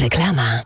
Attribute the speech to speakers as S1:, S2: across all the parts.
S1: Reklama.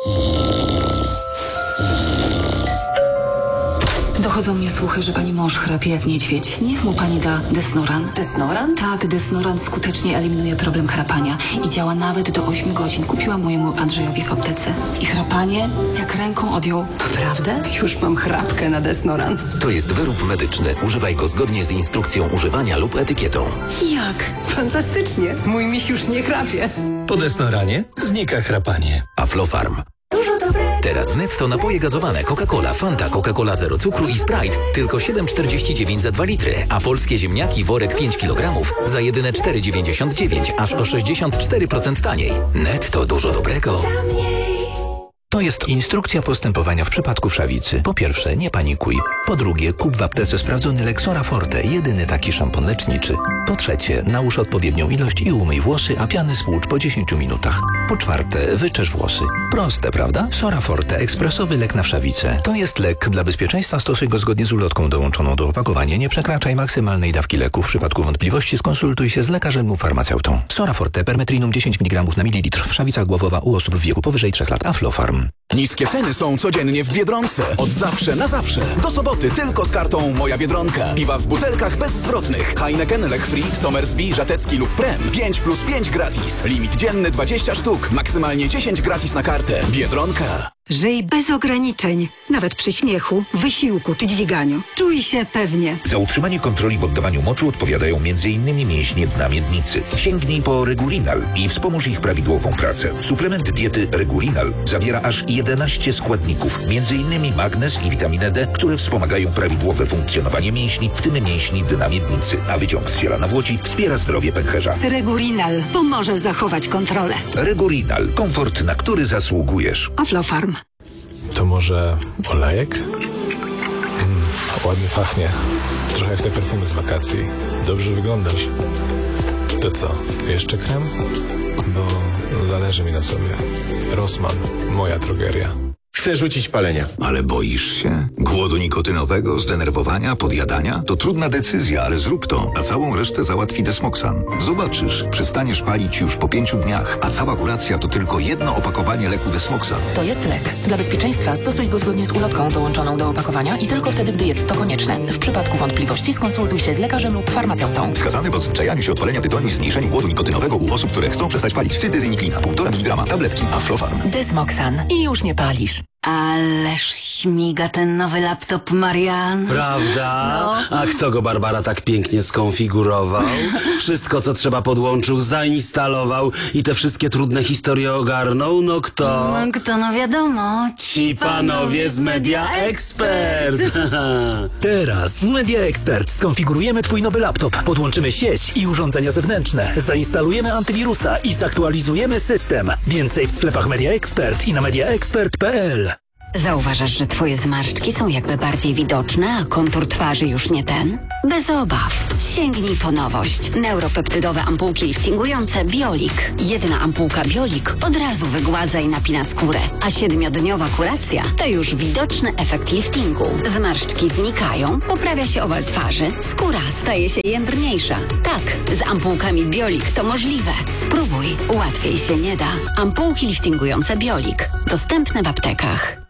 S2: Dochodzą mnie słuchy, że pani mąż chrapie jak niedźwiedź. Niech mu pani da Desnoran.
S3: Desnoran?
S2: Tak, Desnoran skutecznie eliminuje problem chrapania i działa nawet do 8 godzin. Kupiłam mojemu Andrzejowi w aptece. I chrapanie jak ręką odjął.
S3: Naprawdę? Już mam chrapkę na Desnoran.
S4: To jest wyrób medyczny. Używaj go zgodnie z instrukcją używania lub etykietą.
S2: Jak?
S3: Fantastycznie. Mój miś już nie chrapie.
S5: Po Desnoranie znika chrapanie.
S4: Aflofarm.
S3: Dużo dobre.
S4: Teraz w Netto napoje gazowane Coca-Cola, Fanta, Coca-Cola Zero Cukru i Sprite tylko 7,49 za 2 litry, a polskie ziemniaki worek 5 kg za jedyne 4,99, aż o 64% taniej. Netto dużo dobrego.
S5: To jest instrukcja postępowania w przypadku wszawicy. Po pierwsze, nie panikuj. Po drugie, kup w aptece sprawdzony lek Sora Forte, jedyny taki szampon leczniczy. Po trzecie, nałóż odpowiednią ilość i umyj włosy, a piany spłucz po 10 minutach. Po czwarte, wyczesz włosy. Proste, prawda? Sora Forte, ekspresowy lek na wszawicę. To jest lek. Dla bezpieczeństwa stosuj go zgodnie z ulotką dołączoną do opakowania. Nie przekraczaj maksymalnej dawki leku. W przypadku wątpliwości skonsultuj się z lekarzem lub farmaceutą. Sora Forte, permetrinum 10 mg na mililitr. Wszawica głowowa u osób w wieku powyżej 3 lat. Aflofarm.
S6: Niskie ceny są codziennie w Biedronce. Od zawsze na zawsze. Do soboty tylko z kartą Moja Biedronka. Piwa w butelkach bezzwrotnych. Heineken, Lech Free, Somersby, Żatecki lub Prem. 5+5 gratis. Limit dzienny 20 sztuk. Maksymalnie 10 gratis na kartę. Biedronka.
S7: Żyj bez ograniczeń, nawet przy śmiechu, wysiłku czy dźwiganiu. Czuj się pewnie.
S8: Za utrzymanie kontroli w oddawaniu moczu odpowiadają m.in. mięśnie dna miednicy. Sięgnij po Regulinal i wspomóż ich prawidłową pracę. Suplement diety Regulinal zawiera aż 11 składników, m.in. magnez i witaminę D, które wspomagają prawidłowe funkcjonowanie mięśni, w tym mięśni dna miednicy, a wyciąg z ziela nawłoci wspiera zdrowie pęcherza.
S7: Regulinal pomoże zachować kontrolę.
S8: Regulinal. Komfort, na który zasługujesz.
S7: Aflofarm.
S9: To może olejek? Ładnie pachnie. Trochę jak te perfumy z wakacji. Dobrze wyglądasz. To co, jeszcze krem? Bo zależy mi na sobie. Rossmann, moja drogeria.
S10: Chcę rzucić palenia.
S11: Ale boisz się? Głodu nikotynowego, zdenerwowania, podjadania? To trudna decyzja, ale zrób to, a całą resztę załatwi Desmoxan. Zobaczysz, przestaniesz palić już po 5 dniach, a cała kuracja to tylko jedno opakowanie leku Desmoxan.
S1: To jest lek. Dla bezpieczeństwa stosuj go zgodnie z ulotką dołączoną do opakowania i tylko wtedy, gdy jest to konieczne. W przypadku wątpliwości skonsultuj się z lekarzem lub farmaceutą.
S11: Wskazany w odzwyczajaniu się od palenia tytoniu i zmniejszeniu głodu nikotynowego u osób, które chcą przestać palić. Cytyzyniklina, 1,5 mg, tabletki, Aflofarm.
S1: Desmoxan. I już nie palisz.
S3: Ależ śmiga ten nowy laptop, Marian.
S10: Prawda?
S3: No.
S10: A kto go, Barbara, tak pięknie skonfigurował? Wszystko, co trzeba, podłączył, zainstalował i te wszystkie trudne historie ogarnął? No kto?
S3: No kto, no wiadomo.
S10: Ci panowie z Media Expert.
S12: Teraz w Media Expert skonfigurujemy Twój nowy laptop, podłączymy sieć i urządzenia zewnętrzne, zainstalujemy antywirusa i zaktualizujemy system. Więcej w sklepach Media Expert i na mediaexpert.pl.
S13: Zauważasz, że twoje zmarszczki są jakby bardziej widoczne, a kontur twarzy już nie ten? Bez obaw. Sięgnij po nowość. Neuropeptydowe ampułki liftingujące Biolik. Jedna ampułka Biolik od razu wygładza i napina skórę, a 7-dniowa kuracja to już widoczny efekt liftingu. Zmarszczki znikają, poprawia się owal twarzy, skóra staje się jędrniejsza. Tak, z ampułkami Biolik to możliwe. Spróbuj, łatwiej się nie da. Ampułki liftingujące Biolik. Dostępne w aptekach.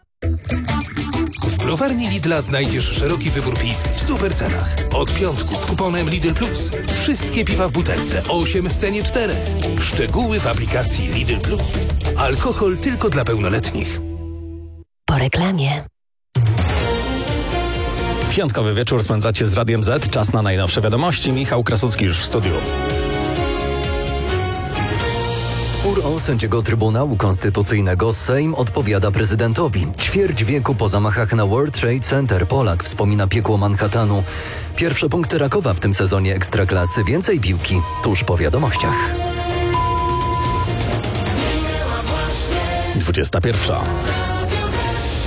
S14: W browarni Lidla znajdziesz szeroki wybór piw w super cenach. Od piątku z kuponem Lidl Plus. Wszystkie piwa w butelce, 8 w cenie 4. Szczegóły w aplikacji Lidl Plus. Alkohol tylko dla pełnoletnich.
S1: Po reklamie.
S15: Piątkowy wieczór spędzacie z Radiem Z. Czas na najnowsze wiadomości. Michał Krasucki już w studiu.
S16: Spór o sędziego Trybunału Konstytucyjnego Sejm odpowiada prezydentowi. Ćwierć wieku po zamachach na World Trade Center Polak wspomina piekło Manhattanu. Pierwsze punkty Rakowa w tym sezonie Ekstraklasy. Więcej piłki tuż po wiadomościach.
S15: 21.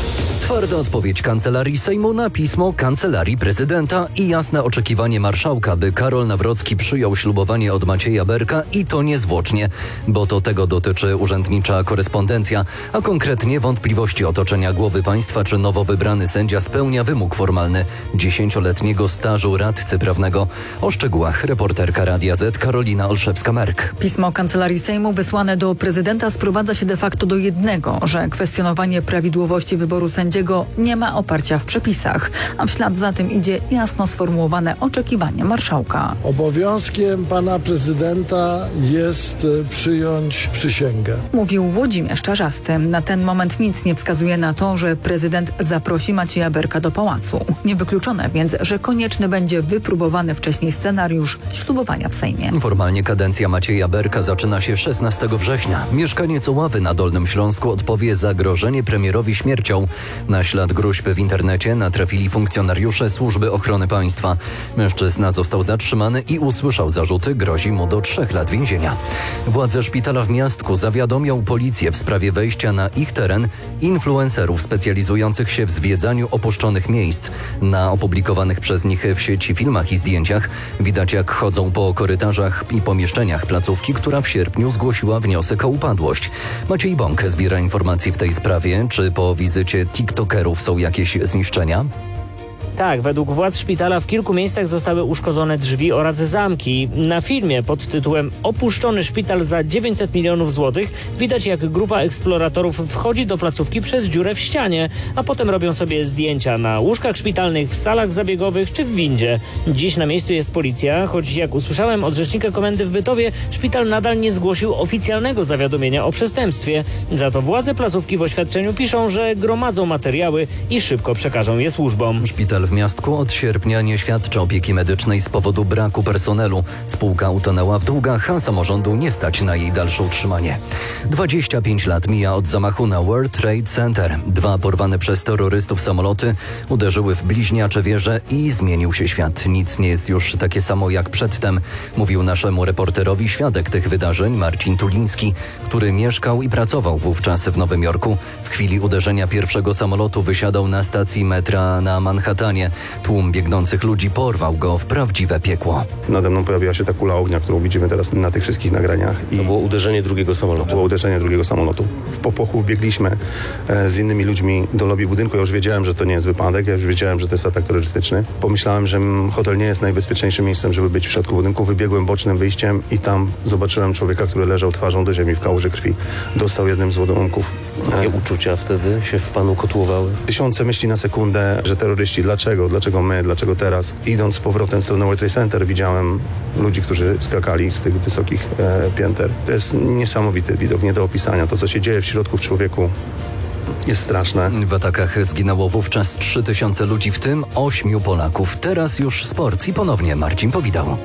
S16: Twarda odpowiedź Kancelarii Sejmu na pismo Kancelarii Prezydenta i jasne oczekiwanie marszałka, by Karol Nawrocki przyjął ślubowanie od Macieja Berka i to niezwłocznie, bo to tego dotyczy urzędnicza korespondencja, a konkretnie wątpliwości otoczenia głowy państwa, czy nowo wybrany sędzia spełnia wymóg formalny 10-letniego stażu radcy prawnego. O szczegółach reporterka Radia Z Karolina Olszewska-Merk.
S17: Pismo Kancelarii Sejmu wysłane do prezydenta sprowadza się de facto do jednego, że kwestionowanie prawidłowości wyboru sędziego nie ma oparcia w przepisach, a w ślad za tym idzie jasno sformułowane oczekiwanie marszałka.
S18: Obowiązkiem pana prezydenta jest przyjąć przysięgę.
S17: Mówił Włodzimierz Czarzasty. Na ten moment nic nie wskazuje na to, że prezydent zaprosi Macieja Berka do pałacu. Niewykluczone więc, że konieczny będzie wypróbowany wcześniej scenariusz ślubowania w Sejmie.
S16: Formalnie kadencja Macieja Berka zaczyna się 16 września. Mieszkaniec Oławy na Dolnym Śląsku odpowie zagrożenie premierowi śmiercią. Na ślad gróźb w internecie natrafili funkcjonariusze Służby Ochrony Państwa. Mężczyzna został zatrzymany i usłyszał zarzuty, grozi mu do 3 lat więzienia. Władze szpitala w Miastku zawiadomią policję w sprawie wejścia na ich teren influencerów specjalizujących się w zwiedzaniu opuszczonych miejsc. Na opublikowanych przez nich w sieci filmach i zdjęciach widać, jak chodzą po korytarzach i pomieszczeniach placówki, która w sierpniu zgłosiła wniosek o upadłość. Maciej Bąk zbiera informacji w tej sprawie. Czy po wizycie tiktokerów są jakieś zniszczenia?
S19: Tak, według władz szpitala w kilku miejscach zostały uszkodzone drzwi oraz zamki. Na filmie pod tytułem "Opuszczony szpital za 900 milionów złotych" widać, jak grupa eksploratorów wchodzi do placówki przez dziurę w ścianie, a potem robią sobie zdjęcia na łóżkach szpitalnych, w salach zabiegowych czy w windzie. Dziś na miejscu jest policja, choć jak usłyszałem od rzecznika komendy w Bytowie, szpital nadal nie zgłosił oficjalnego zawiadomienia o przestępstwie. Za to władze placówki w oświadczeniu piszą, że gromadzą materiały i szybko przekażą je służbom.
S16: Szpital w Miastku od sierpnia nie świadczy opieki medycznej z powodu braku personelu. Spółka utonęła w długach, a samorządu nie stać na jej dalsze utrzymanie. 25 lat mija od zamachu na World Trade Center. 2 porwane przez terrorystów samoloty uderzyły w bliźniacze wieże i zmienił się świat. Nic nie jest już takie samo jak przedtem, mówił naszemu reporterowi świadek tych wydarzeń Marcin Tuliński, który mieszkał i pracował wówczas w Nowym Jorku. W chwili uderzenia pierwszego samolotu wysiadał na stacji metra na Manhattanie. Tłum biegnących ludzi porwał go w prawdziwe piekło.
S20: Nade mną pojawiła się ta kula ognia, którą widzimy teraz na tych wszystkich nagraniach. I to było uderzenie drugiego samolotu. Było uderzenie drugiego samolotu. W popłochu biegliśmy z innymi ludźmi do lobby budynku. Ja już wiedziałem, że to nie jest wypadek. Ja już wiedziałem, że to jest atak terrorystyczny. Pomyślałem, że hotel nie jest najbezpieczniejszym miejscem, żeby być w środku budynku. Wybiegłem bocznym wyjściem i tam zobaczyłem człowieka, który leżał twarzą do ziemi w kałuży krwi. Dostał jednym z ładunków.
S21: Jakie uczucia wtedy się w panu kotłowały?
S20: Tysiące myśli na sekundę, że terroryści, dlaczego my, dlaczego teraz? Idąc z powrotem w stronę World Trade Center widziałem ludzi, którzy skakali z tych wysokich pięter. To jest niesamowity widok, nie do opisania. To, co się dzieje w środku w człowieku, jest straszne.
S16: W atakach zginęło wówczas 3000 ludzi, w tym 8 Polaków. Teraz już sport i ponownie Marcin Powidał.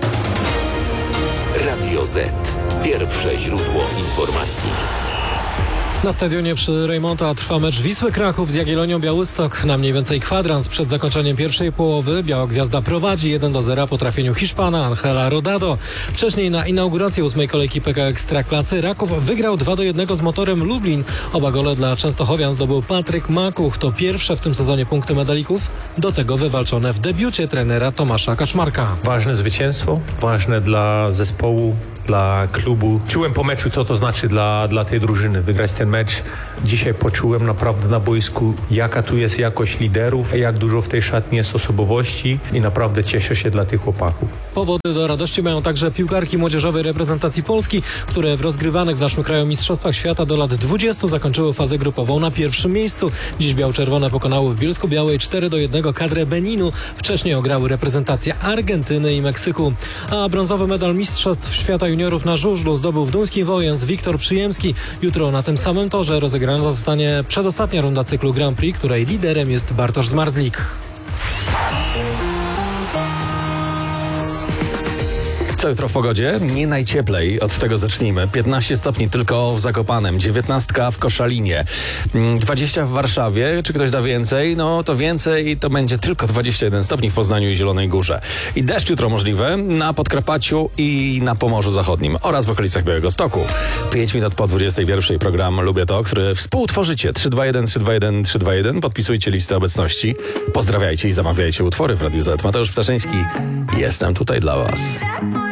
S22: Radio Z. Pierwsze źródło informacji.
S23: Na stadionie przy Rejmonta trwa mecz Wisły Kraków z Jagiellonią Białystok. Na mniej więcej kwadrans przed zakończeniem pierwszej połowy Biała Gwiazda prowadzi 1-0 po trafieniu Hiszpana Angela Rodado. Wcześniej na inaugurację 8. kolejki PK Ekstraklasy Raków wygrał 2-1 z Motorem Lublin. Oba gole dla Częstochowian zdobył Patryk Makuch. To pierwsze w tym sezonie punkty medalików, do tego wywalczone w debiucie trenera Tomasza Kaczmarka.
S24: Ważne zwycięstwo, ważne dla zespołu, dla klubu. Czułem po meczu, co to znaczy dla tej drużyny, wygrać ten mecz. Dzisiaj poczułem naprawdę na boisku, jaka tu jest jakość liderów, jak dużo w tej szatni jest osobowości i naprawdę cieszę się dla tych chłopaków.
S23: Powody do radości mają także piłkarki młodzieżowej reprezentacji Polski, które w rozgrywanych w naszym kraju Mistrzostwach Świata do lat 20 zakończyły fazę grupową na pierwszym miejscu. Dziś biało-czerwone pokonały w Bielsku-Białej 4-1 kadrę Beninu. Wcześniej ograły reprezentacje Argentyny i Meksyku. A brązowy medal Mistrzostw Świata Juniorów na żużlu zdobył w Duński Wojens Wiktor Przyjemski. Jutro na tym samym torze rozegrana zostanie przedostatnia runda cyklu Grand Prix, której liderem jest Bartosz Zmarzlik.
S15: Co jutro w pogodzie? Nie najcieplej, od tego zacznijmy. 15 stopni tylko w Zakopanem, 19 w Koszalinie, 20 w Warszawie. Czy ktoś da więcej? No to więcej, to będzie tylko 21 stopni w Poznaniu i Zielonej Górze. I deszcz jutro możliwy na Podkarpaciu i na Pomorzu Zachodnim oraz w okolicach Białegostoku. 5 minut po 21 program Lubię To, który współtworzycie. 321 321 321. Podpisujcie listę obecności. Pozdrawiajcie i zamawiajcie utwory w Radiu Z. Mateusz Ptaszyński. Jestem tutaj dla Was.